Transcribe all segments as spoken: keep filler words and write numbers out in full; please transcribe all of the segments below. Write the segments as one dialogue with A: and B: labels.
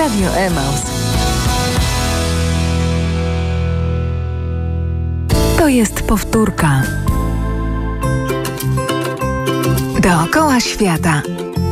A: Radio Emaus. To jest powtórka. Dookoła świata.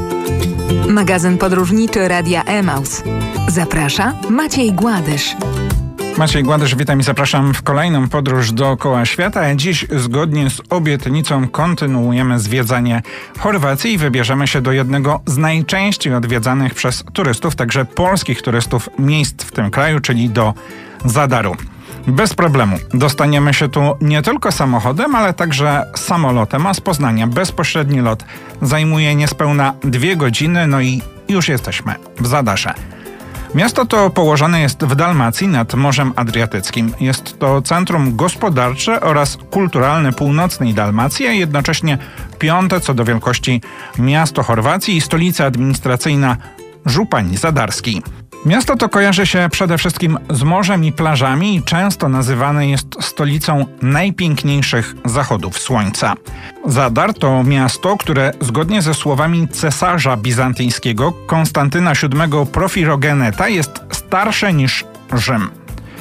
A: Magazyn podróżniczy Radia Emaus. Zaprasza Maciej Gładysz.
B: Maciej Gładysz, witam i zapraszam w kolejną podróż dookoła świata. Dziś zgodnie z obietnicą kontynuujemy zwiedzanie Chorwacji i wybierzemy się do jednego z najczęściej odwiedzanych przez turystów, także polskich turystów, miejsc w tym kraju, czyli do Zadaru. Bez problemu dostaniemy się tu nie tylko samochodem, ale także samolotem, a z Poznania bezpośredni lot zajmuje niespełna dwie godziny, no i już jesteśmy w Zadarze. Miasto to położone jest w Dalmacji nad Morzem Adriatyckim. Jest to centrum gospodarcze oraz kulturalne północnej Dalmacji, a jednocześnie piąte co do wielkości miasto Chorwacji i stolica administracyjna Żupań Zadarski. Miasto to kojarzy się przede wszystkim z morzem i plażami i często nazywane jest stolicą najpiękniejszych zachodów słońca. Zadar to miasto, które zgodnie ze słowami cesarza bizantyjskiego Konstantyna siódmego Profirogeneta jest starsze niż Rzym.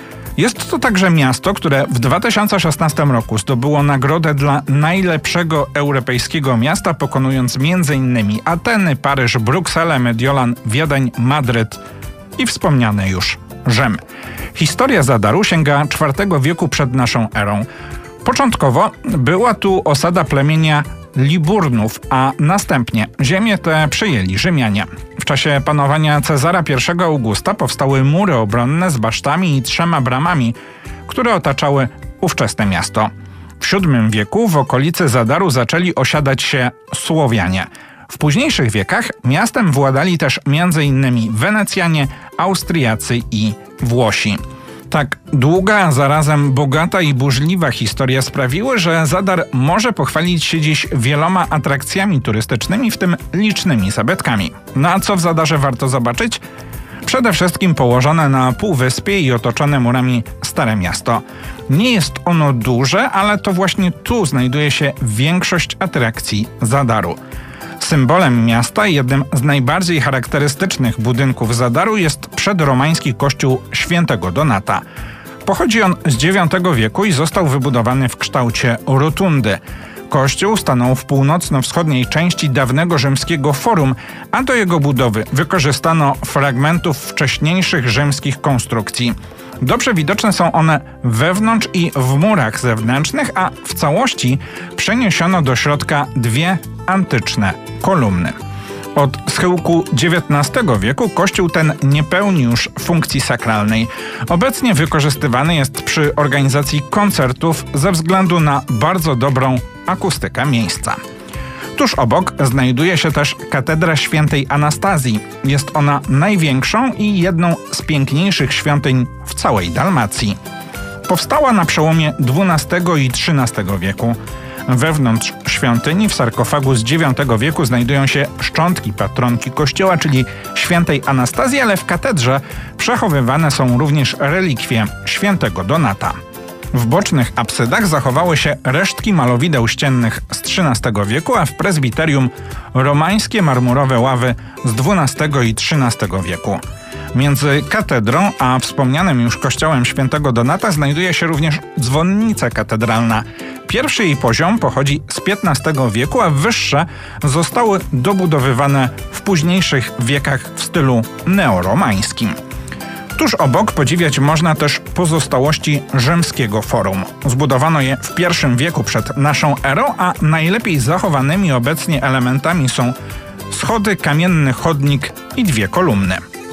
B: Jest to także miasto, które w dwa tysiące szesnastym roku zdobyło nagrodę dla najlepszego europejskiego miasta, pokonując między innymi Ateny, Paryż, Brukselę, Mediolan, Wiedeń, Madryt i wspomniany już Rzym. Historia Zadaru sięga czwartego wieku przed naszą erą. Początkowo była tu osada plemienia Liburnów, a następnie ziemię tę przejęli Rzymianie. W czasie panowania Cezara I Augusta powstały mury obronne z basztami i trzema bramami, które otaczały ówczesne miasto. W siódmym wieku w okolicy Zadaru zaczęli osiadać się Słowianie. W późniejszych wiekach miastem władali też między innymi Wenecjanie, Austriacy i Włosi. Tak długa, a zarazem bogata i burzliwa historia sprawiły, że Zadar może pochwalić się dziś wieloma atrakcjami turystycznymi, w tym licznymi zabytkami. No a co w Zadarze warto zobaczyć? Przede wszystkim położone na półwyspie i otoczone murami Stare Miasto. Nie jest ono duże, ale to właśnie tu znajduje się większość atrakcji Zadaru. Symbolem miasta i jednym z najbardziej charakterystycznych budynków Zadaru jest przedromański kościół Świętego Donata. Pochodzi on z dziewiątego wieku i został wybudowany w kształcie rotundy. Kościół stanął w północno-wschodniej części dawnego rzymskiego forum, a do jego budowy wykorzystano fragmentów wcześniejszych rzymskich konstrukcji. Dobrze widoczne są one wewnątrz i w murach zewnętrznych, a w całości przeniesiono do środka dwie antyczne kolumny. Od schyłku dziewiętnastego wieku kościół ten nie pełni już funkcji sakralnej. Obecnie wykorzystywany jest przy organizacji koncertów ze względu na bardzo dobrą akustykę miejsca. Tuż obok znajduje się też katedra świętej Anastazji. Jest ona największą i jedną z piękniejszych świątyń w całej Dalmacji. Powstała na przełomie dwunastego i trzynastego wieku. Wewnątrz świątyni w sarkofagu z dziewiątego wieku znajdują się szczątki patronki kościoła, czyli świętej Anastazji, ale w katedrze przechowywane są również relikwie świętego Donata. W bocznych apsydach zachowały się resztki malowideł ściennych z trzynastego wieku, a w prezbiterium romańskie marmurowe ławy z dwunastego i trzynastego wieku. Między katedrą a wspomnianym już kościołem świętego Donata znajduje się również dzwonnica katedralna. Pierwszy jej poziom pochodzi z piętnastego wieku, a wyższe zostały dobudowywane w późniejszych wiekach w stylu neoromańskim. Tuż obok podziwiać można też pozostałości rzymskiego forum. Zbudowano je w pierwszym wieku przed naszą erą, a najlepiej zachowanymi obecnie elementami są schody, kamienny chodnik i dwie kolumny.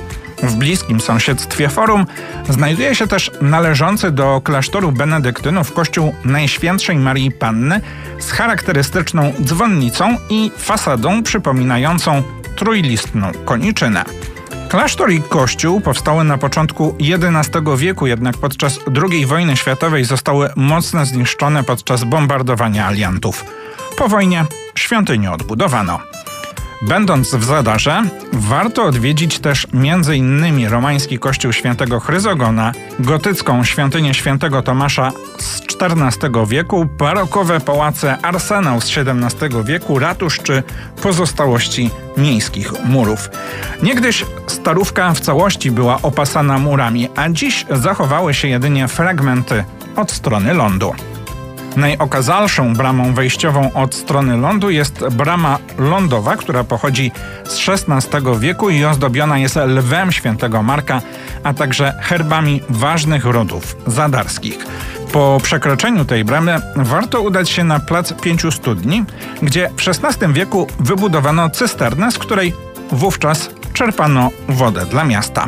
B: W bliskim sąsiedztwie forum znajduje się też należący do klasztoru benedyktynów kościół Najświętszej Marii Panny z charakterystyczną dzwonnicą i fasadą przypominającą trójlistną koniczynę. Klasztor i kościół powstały na początku jedenastego wieku, jednak podczas drugiej wojny światowej zostały mocno zniszczone podczas bombardowania aliantów. Po wojnie świątynię odbudowano. Będąc w Zadarze, warto odwiedzić też między innymi romański kościół świętego Chryzogona, gotycką świątynię świętego Tomasza z czternastego wieku, barokowe pałace, arsenał z siedemnastego wieku, ratusz czy pozostałości miejskich murów. Niegdyś Starówka w całości była opasana murami, a dziś zachowały się jedynie fragmenty od strony lądu. Najokazalszą bramą wejściową od strony lądu jest brama lądowa, która pochodzi z szesnastego wieku i ozdobiona jest lwem świętego Marka, a także herbami ważnych rodów zadarskich. Po przekroczeniu tej bramy warto udać się na plac Pięciu Studni, gdzie w szesnastym wieku wybudowano cysternę, z której wówczas czerpano wodę dla miasta.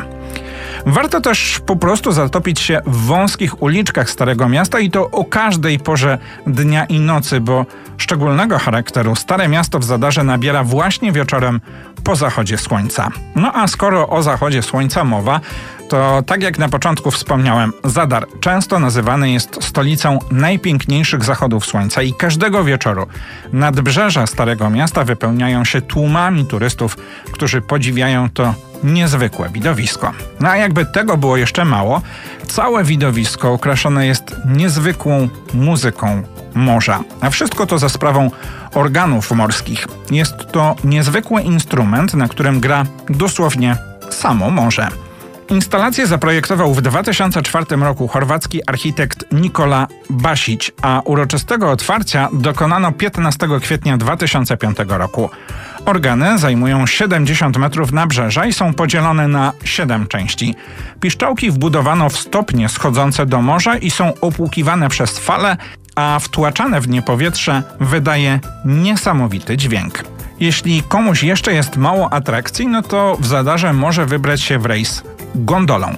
B: Warto też po prostu zatopić się w wąskich uliczkach Starego Miasta i to o każdej porze dnia i nocy, bo szczególnego charakteru Stare Miasto w Zadarze nabiera właśnie wieczorem po zachodzie słońca. No a skoro o zachodzie słońca mowa, to tak jak na początku wspomniałem, Zadar często nazywany jest stolicą najpiękniejszych zachodów słońca i każdego wieczoru nadbrzeża Starego Miasta wypełniają się tłumami turystów, którzy podziwiają to niezwykłe widowisko. No a jakby tego było jeszcze mało, całe widowisko okraszone jest niezwykłą muzyką morza. A wszystko to za sprawą organów morskich. Jest to niezwykły instrument, na którym gra dosłownie samo morze. Instalację zaprojektował w dwa tysiące czwartym roku chorwacki architekt Nikola Basić, a uroczystego otwarcia dokonano piętnastego kwietnia dwa tysiące piątego roku. Organy zajmują siedemdziesiąt metrów nabrzeża i są podzielone na siedem części. Piszczałki wbudowano w stopnie schodzące do morza i są opłukiwane przez fale, a wtłaczane w nie powietrze wydaje niesamowity dźwięk. Jeśli komuś jeszcze jest mało atrakcji, no to w Zadarze może wybrać się w rejs gondolą.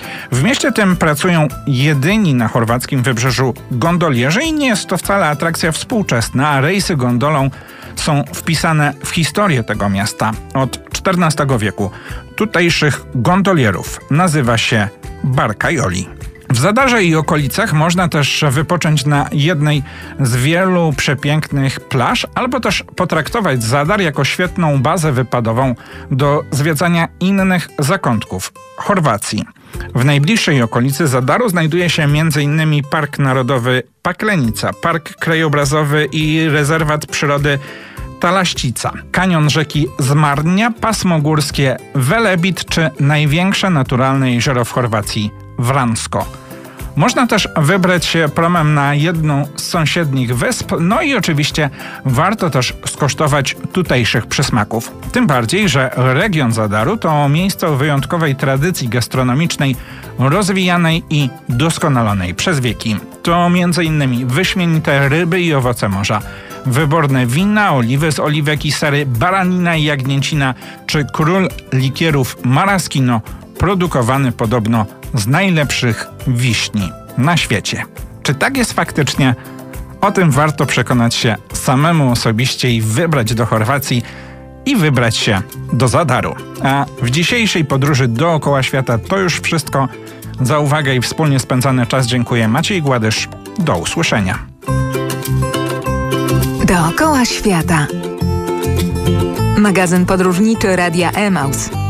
B: W mieście tym pracują jedyni na chorwackim wybrzeżu gondolierzy i nie jest to wcale atrakcja współczesna, a rejsy gondolą są wpisane w historię tego miasta od czternastego wieku. Tutejszych gondolierów nazywa się Barkajoli. W Zadarze i okolicach można też wypocząć na jednej z wielu przepięknych plaż, albo też potraktować Zadar jako świetną bazę wypadową do zwiedzania innych zakątków Chorwacji. W najbliższej okolicy Zadaru znajduje się między innymi Park Narodowy Paklenica, Park Krajobrazowy i Rezerwat Przyrody Talaścica, kanion rzeki Zmarnia, pasmo górskie Velebit czy największe naturalne jezioro w Chorwacji Vransko. Można też wybrać się promem na jedną z sąsiednich wysp, no i oczywiście warto też skosztować tutejszych przysmaków. Tym bardziej, że region Zadaru to miejsce o wyjątkowej tradycji gastronomicznej, rozwijanej i doskonalonej przez wieki. To między innymi wyśmienite ryby i owoce morza, wyborne wina, oliwy z oliwek i sery, baranina i jagnięcina, czy król likierów Maraschino, produkowany podobno z najlepszych wiśni na świecie. Czy tak jest faktycznie? O tym warto przekonać się samemu osobiście i wybrać do Chorwacji i wybrać się do Zadaru. A w dzisiejszej podróży dookoła świata to już wszystko. Za uwagę i wspólnie spędzany czas dziękuję. Maciej Gładysz. Do usłyszenia.
A: Dookoła świata. Magazyn podróżniczy Radia Emaus.